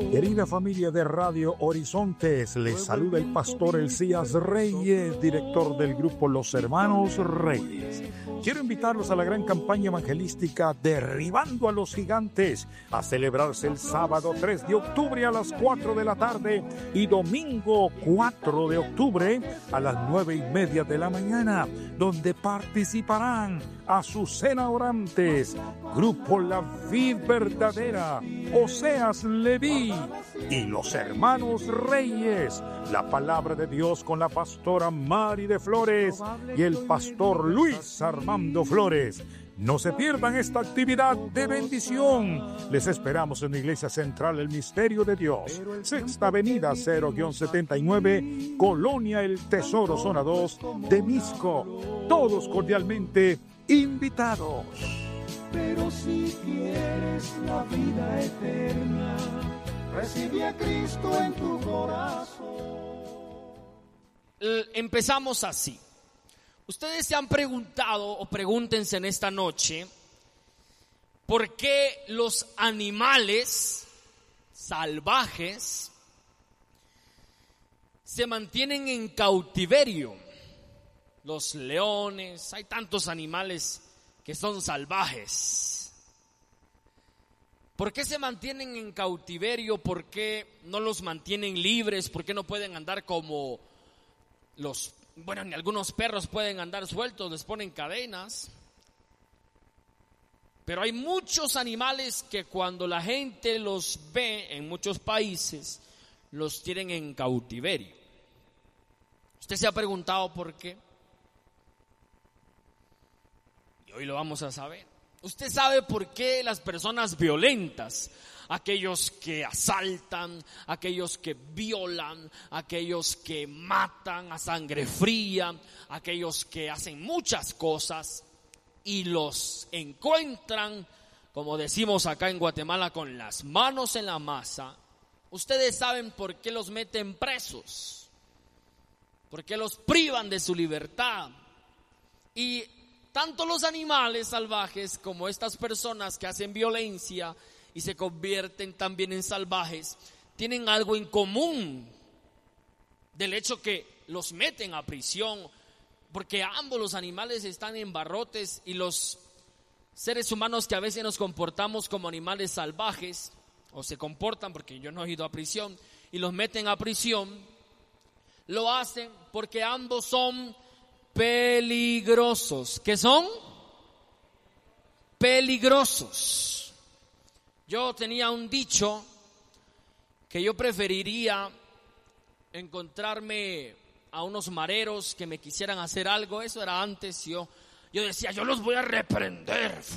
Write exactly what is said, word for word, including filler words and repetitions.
Querida familia de Radio Horizontes, les saluda el pastor Elías Reyes, director del grupo Los Hermanos Reyes. Quiero invitarlos a la gran campaña evangelística Derribando a los Gigantes, a celebrarse el sábado tres de octubre a las cuatro de la tarde y domingo cuatro de octubre a las nueve y media de la mañana, donde participarán Azucena Orantes, Grupo La Vid Verdadera, Oseas Leví y los Hermanos Reyes. La palabra de Dios con la pastora Mari de Flores y el pastor Luis Armando Flores. No se pierdan esta actividad de bendición. Les esperamos en la Iglesia Central El Misterio de Dios, Sexta Avenida cero setenta y nueve, Colonia El Tesoro, Zona dos, de Misco. Todos cordialmente invitados. Pero si quieres la vida eterna, recibe a Cristo en tu corazón. Empezamos así. Ustedes se han preguntado o pregúntense en esta noche por qué los animales salvajes se mantienen en cautiverio. Los leones, hay tantos animales que son salvajes. ¿Por qué se mantienen en cautiverio? ¿Por qué no los mantienen libres? ¿Por qué no pueden andar como los, bueno, ni algunos perros pueden andar sueltos, les ponen cadenas? Pero hay muchos animales que cuando la gente los ve en muchos países, los tienen en cautiverio. ¿Usted se ha preguntado por qué? Y hoy lo vamos a saber. Usted sabe por qué las personas violentas, aquellos que asaltan, aquellos que violan, aquellos que matan a sangre fría, aquellos que hacen muchas cosas y los encuentran, como decimos acá en Guatemala, con las manos en la masa. Ustedes saben por qué los meten presos, por qué los privan de su libertad. Y tanto los animales salvajes como estas personas que hacen violencia y se convierten también en salvajes, tienen algo en común, del hecho que los meten a prisión, porque ambos los animales están en barrotes y los seres humanos que a veces nos comportamos como animales salvajes, o se comportan, porque yo no he ido a prisión, y los meten a prisión, lo hacen porque ambos son peligrosos. ¿Qué son? Peligrosos. Yo tenía un dicho que yo preferiría encontrarme a unos mareros que me quisieran hacer algo. Eso era antes. Yo, yo decía, yo los voy a reprender.